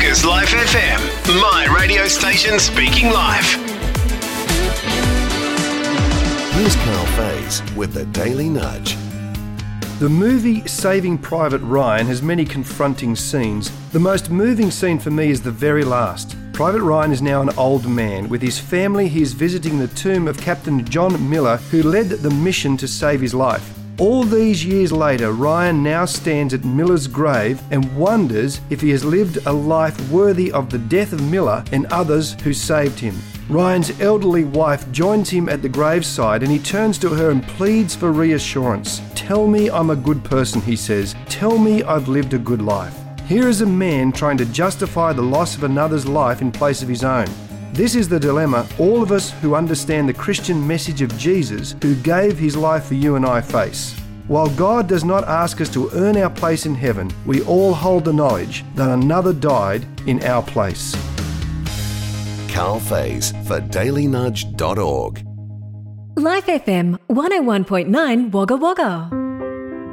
Is Life FM, my radio station speaking live. Here's Carl Faze with the Daily Nudge. The movie Saving Private Ryan has many confronting scenes. The most moving scene for me is the very last. Private Ryan is now an old man. With his family, he is visiting the tomb of Captain John Miller, who led the mission to save his life. All these years later, Ryan now stands at Miller's grave and wonders if he has lived a life worthy of the death of Miller and others who saved him. Ryan's elderly wife joins him at the graveside and he turns to her and pleads for reassurance. "Tell me I'm a good person," he says. "Tell me I've lived a good life." Here is a man trying to justify the loss of another's life in place of his own. This is the dilemma all of us who understand the Christian message of Jesus, who gave his life for you and I, face. While God does not ask us to earn our place in heaven, we all hold the knowledge that another died in our place. Carl Faze for dailynudge.org. Life FM 101.9 Wagga Wagga.